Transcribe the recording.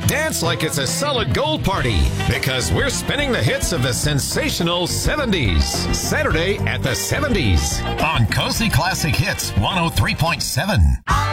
Dance like it's a solid gold party because we're spinning the hits of the sensational 70s. Saturday at the 70s on Cozy Classic Hits 103.7.